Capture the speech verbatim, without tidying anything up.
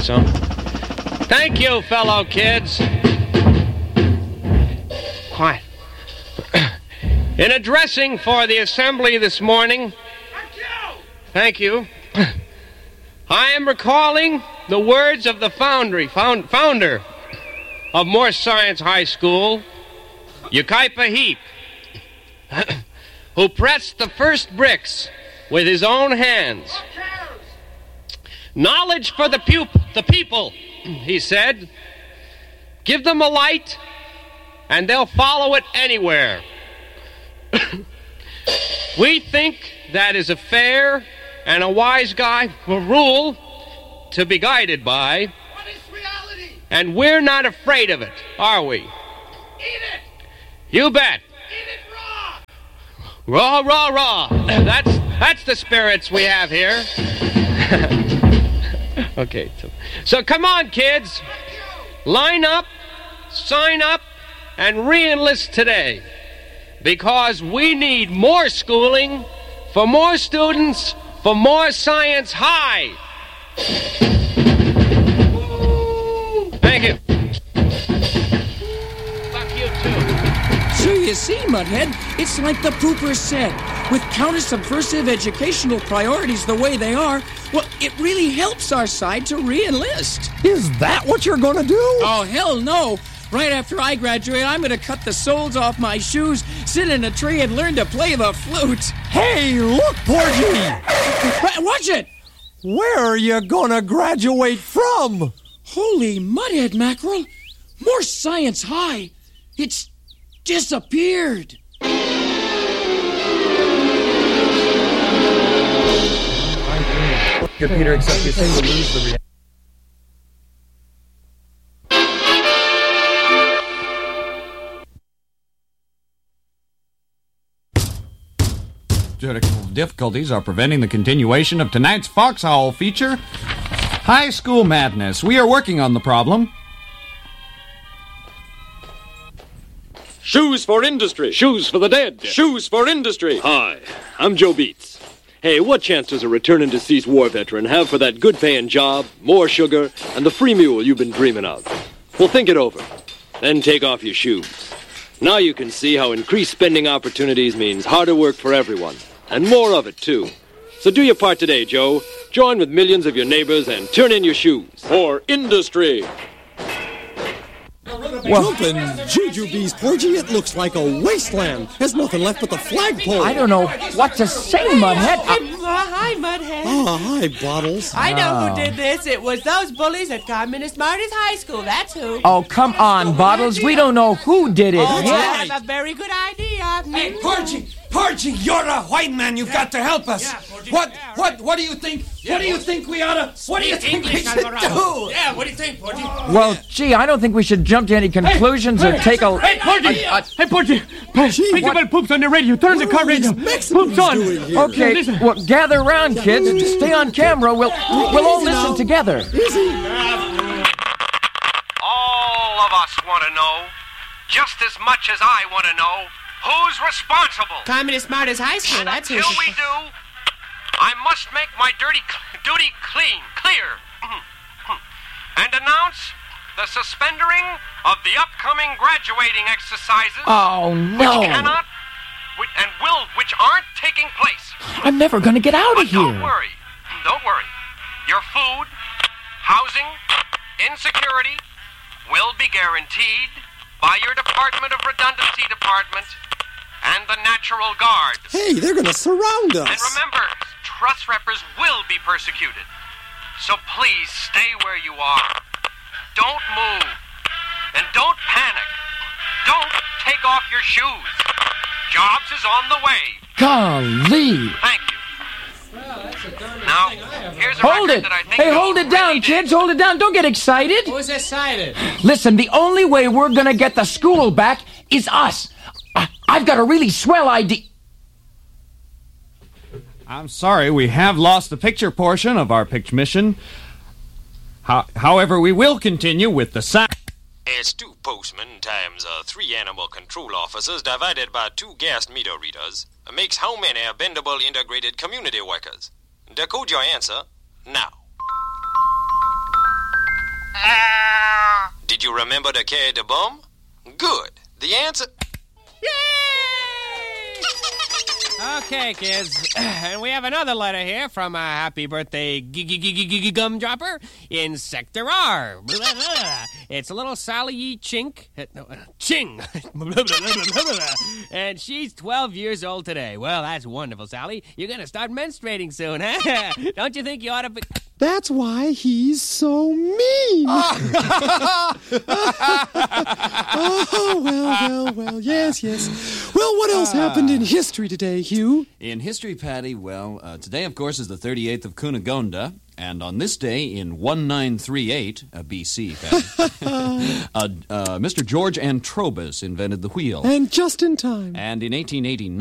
some. Thank you, fellow kids. Quiet. In addressing for the assembly this morning, thank you. I am recalling the words of the foundry, found, founder of Morse Science High School, Yucaipa Heap, who pressed the first bricks with his own hands. Knowledge for the, pup- the people, he said. Give them a light, and they'll follow it anywhere. We think that is a fair and a wise guy a rule to be guided by. What is reality? And we're not afraid of it, are we? Eat it! You bet. Eat it raw! Raw, raw, raw. That's that's the spirits we have here. Okay. So, so come on, kids. Line up, sign up, and re-enlist today. Because we need more schooling for more students for more Science High. Thank you. Fuck you, too. So you see, Mudhead, it's like the pooper said. With counter-subversive educational priorities the way they are, well, it really helps our side to re-enlist. Is that what you're gonna do? Oh, hell no. Right after I graduate, I'm gonna cut the soles off my shoes, sit in a tree, and learn to play the flute. Hey, look, Porgy! Watch it! Where are you gonna graduate from? Holy Mudhead mackerel! More Science High! It's disappeared! Computer, except you say we lose the reality. Technical difficulties are preventing the continuation of tonight's Foxhole feature, High School Madness. We are working on the problem. Shoes for industry. Shoes for the dead. Shoes for industry. Hi, I'm Joe Beats. Hey, what chance does a returned deceased war veteran have for that good-paying job, more sugar, and the free mule you've been dreaming of? Well, think it over. Then take off your shoes. Now you can see how increased spending opportunities means harder work for everyone, and more of it, too. So do your part today, Joe. Join with millions of your neighbors and turn in your shoes. For industry. Well, jumping jujubes, Porgy, it looks like a wasteland. There's nothing left but the flagpole. I don't know what to say, Mudhead. Uh, hi, Mudhead. Ah, hi, Bottles. I know Oh. who did this. It was those bullies at Communist Martyrs High School. That's who. Oh, come on, Bottles. We don't know who did it. Oh, Yeah. I have a very good idea. Hey, Porgy, Porgy, you're a white man. You've got to help us. Yeah, Porgy. What, Yeah, what, what do you think? Yeah, what do you Porgy. think we oughta? What do you think we English, should Alvarado. do? Yeah, what do you think, Porgy? Well, gee, I don't think we should jump to any conclusions or take a... Hey, Porgy! a- a- Hey, Porgy! Think about Poops on the radio. Turn the car radio. Poops on. Okay, Listen. well, gather around, kids. Stay on camera. We'll, we'll all listen together. All of us want to know, just as much as I want to know, who's responsible. Communist Martyrs High School. And That's who. until we do, I must make my dirty cl- duty clean, clear, and announce the suspendering of the upcoming graduating exercises. Oh, no. Which cannot, which, and will, which aren't taking place. I'm never going to get out of But don't here. worry, don't worry. Your food, housing, insecurity will be guaranteed by your Department of Redundancy Department and the Natural Guard. Hey, they're gonna surround us. And remember, trust reppers will be persecuted. So please stay where you are. Don't move. And don't panic. Don't take off your shoes. Jobs is on the way. Golly. Thank you. Now, here's a Hold record it. that I think Hey, you'll hold it down, really dig. kids. Hold it down. Don't get excited. Who's excited? Listen, the only way we're going to get the school back is us. I- I've got a really swell idea. I'm sorry, we have lost the picture portion of our picture mission. How- however, we will continue with the sound. It's two postmen times uh, three animal control officers divided by two gas meter readers makes how many bendable integrated community workers? Decode your answer now. Did you remember to carry the bomb? Good. The answer... Okay, kids, and we have another letter here from a happy birthday gumdropper in Sector R. It's a little Sally Yee Chink, no, Ching, and she's twelve years old today. Well, that's wonderful, Sally. You're going to start menstruating soon, huh? Don't you think you ought to be... That's why he's so mean. Oh, well, well, well, yes, yes. Well, what else happened in history today, Hugh? In history, Patty, well, uh, today, of course, is the thirty-eighth of Cunegonda, and on this day in nineteen thirty-eight, uh, B C, Patty, uh, uh, Mister George Antrobus invented the wheel. And just in time. And in eighteen eighty-nine,